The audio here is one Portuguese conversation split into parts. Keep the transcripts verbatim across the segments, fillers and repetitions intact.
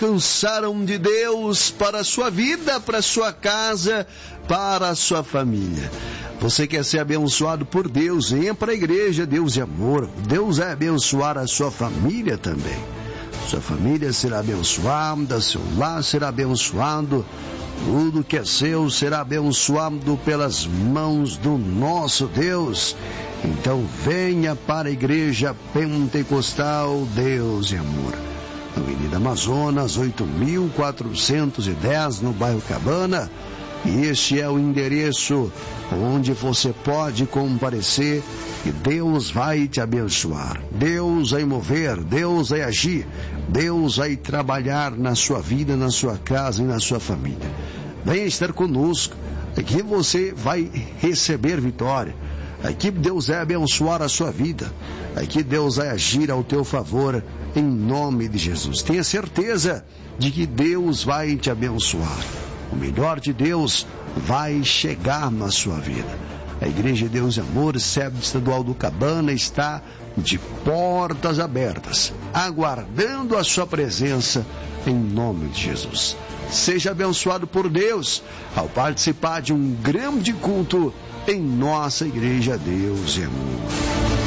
descansaram de Deus para a sua vida, para a sua casa, para a sua família. Você quer ser abençoado por Deus? Venha para a igreja Deus de Amor. Deus vai abençoar a sua família também. Sua família será abençoada, seu lar será abençoado, tudo que é seu será abençoado pelas mãos do nosso Deus. Então venha para a igreja Pentecostal Deus de Amor. Avenida Amazonas, oito mil quatrocentos e dez, no bairro Cabana. E este é o endereço onde você pode comparecer e Deus vai te abençoar. Deus vai mover, Deus vai agir, Deus vai trabalhar na sua vida, na sua casa e na sua família. Venha estar conosco, aqui você vai receber vitória. Aqui Deus vai abençoar a sua vida. Aqui Deus vai agir ao teu favor em nome de Jesus. Tenha certeza de que Deus vai te abençoar. O melhor de Deus vai chegar na sua vida. A Igreja Deus de Amor, sede estadual do Cabana, está de portas abertas, aguardando a sua presença em nome de Jesus. Seja abençoado por Deus ao participar de um grande culto em nossa Igreja Deus de Amor.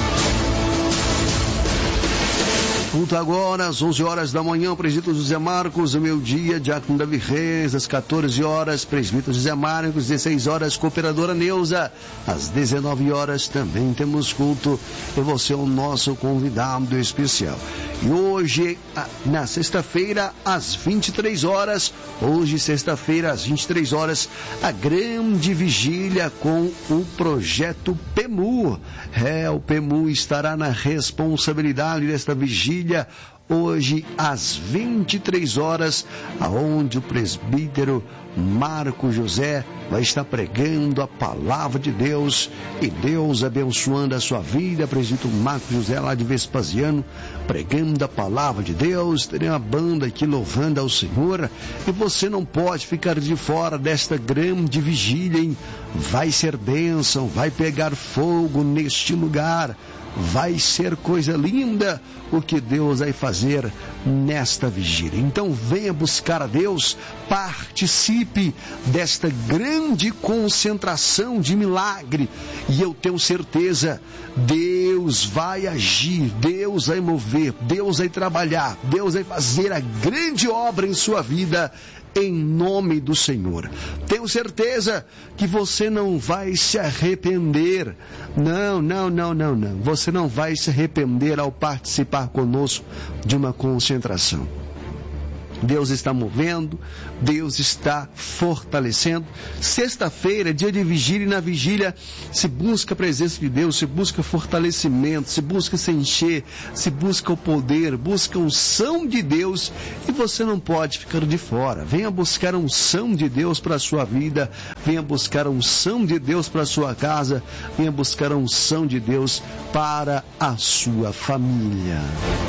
Culto agora, às onze horas da manhã, presbítero José Marcos, o meu dia, diácono Davi Reis, às quatorze horas, presbítero José Marcos, às dezesseis horas, cooperadora Neuza, às dezenove horas também temos culto, e você é o nosso convidado especial. E hoje, na sexta-feira, às vinte e três horas, hoje, sexta-feira, às vinte e três horas, a grande vigília com o projeto P E M U. É, o P E M U estará na responsabilidade desta vigília, hoje às vinte e três horas, aonde o presbítero Marco José vai estar pregando a palavra de Deus e Deus abençoando a sua vida. Presbítero Marco José lá de Vespasiano, pregando a palavra de Deus. Tem uma banda aqui louvando ao Senhor e você não pode ficar de fora desta grande vigília, hein? Vai ser bênção, vai pegar fogo neste lugar. Vai ser coisa linda o que Deus vai fazer nesta vigília. Então venha buscar a Deus, participe desta grande concentração de milagre. E eu tenho certeza, Deus vai agir, Deus vai mover, Deus vai trabalhar, Deus vai fazer a grande obra em sua vida, em nome do Senhor. Tenho certeza que você não vai se arrepender. Não, não, não, não, não. Você não vai se arrepender ao participar conosco de uma concentração. Deus está movendo, Deus está fortalecendo. Sexta-feira é dia de vigília, e na vigília se busca a presença de Deus, se busca fortalecimento, se busca se encher, se busca o poder, busca a unção de Deus, e você não pode ficar de fora. Venha buscar a unção de Deus para a sua vida, venha buscar a unção de Deus para a sua casa, venha buscar a unção de Deus para a sua família.